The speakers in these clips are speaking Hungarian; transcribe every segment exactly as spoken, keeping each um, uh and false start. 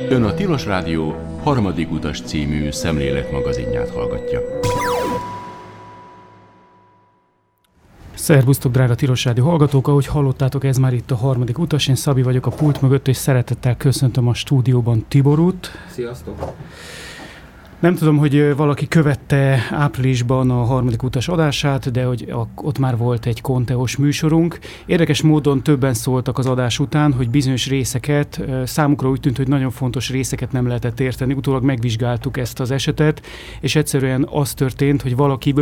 Ön a Tilos Rádió Harmadik Utas című szemléletmagazinját hallgatja. Szervusztok, drága Tilos Rádió hallgatók! Ahogy hallottátok, ez már itt a Harmadik Utas. Én Szabi vagyok a pult mögött, és szeretettel köszöntöm a stúdióban Tiborút. Sziasztok! Nem tudom, hogy valaki követte áprilisban a Harmadik Utas adását, de hogy ott már volt egy Conteos műsorunk. Érdekes módon többen szóltak az adás után, hogy bizonyos részeket, számukra úgy tűnt, hogy nagyon fontos részeket nem lehetett érteni. Utólag megvizsgáltuk ezt az esetet, és egyszerűen az történt, hogy valaki...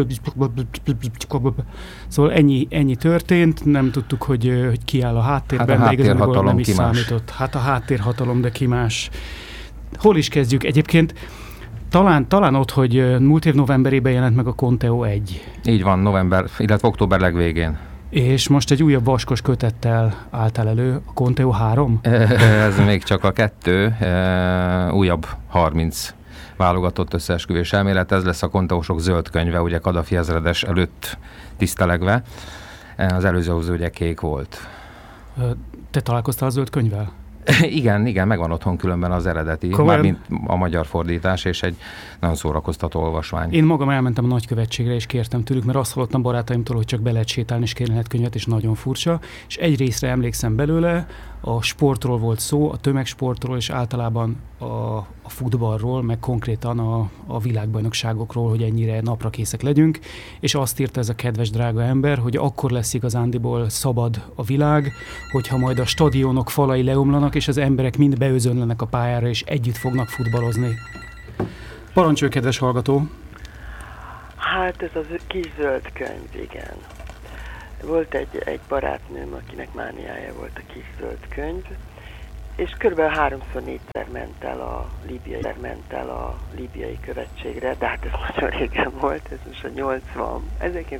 Szóval ennyi, ennyi történt, nem tudtuk, hogy, hogy ki áll a háttérben, hát a de igazából nem is ki más. számított. Hát a háttérhatalom, de ki más. Hol is kezdjük? Egyébként Talán, talán ott, hogy múlt év novemberében jelent meg a Conteo egy. Így van, november, illetve október legvégén. És most egy újabb vaskos kötettel álltál elő, a Conteo három? Ez még csak a kettő, újabb harminc válogatott összeesküvés elmélet. Ez lesz a Conteósok zöld könyve, ugye Kadafi ezredes előtt tisztelegve. Az előző az ugye kék volt. Te találkoztál a zöld könyvvel? Igen, igen, megvan otthon különben az eredeti, mármint a magyar fordítás, és egy nagyon szórakoztató olvasmány. Én magam elmentem a nagykövetségre, és kértem tőlük, mert azt hallottam barátaimtól, hogy csak be lehet sétálni, és kérni lehet könyvet, és nagyon furcsa. És egy részre emlékszem belőle, a sportról volt szó, a tömegsportról, és általában a, a futballról, meg konkrétan a, a világbajnokságokról, hogy ennyire naprakészek legyünk, és azt írta ez a kedves drága ember, hogy akkor lesz igazándiból szabad a világ, hogyha majd a stadionok falai leomlanak, és az emberek mind beözönlenek a pályára, és együtt fognak futballozni. Parancsolj, kedves hallgató! Hát ez az kis zöld könyv, igen. Volt egy, egy barátnőm, akinek mániája volt a kis zöld könyv, és körülbelül háromszor négyszer ment el a líbiai, ment el a líbiai követségre, de hát ez nagyon régen volt, ez most a nyolcvan,